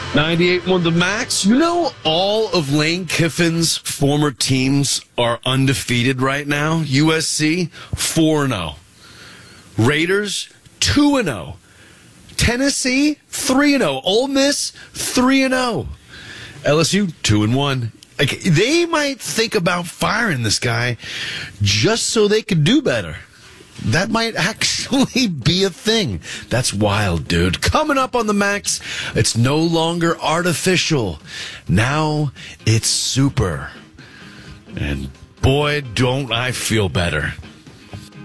98.1 The Max. You know, all of Lane Kiffin's former teams are undefeated right now. USC, 4-0. Raiders, 2-0. Tennessee, 3-0. Ole Miss, 3-0. LSU, 2-1. Like, they might think about firing this guy just so they could do better. That might actually be a thing. That's wild, dude. Coming up on The Max, it's no longer artificial. Now it's super. And boy, don't I feel better.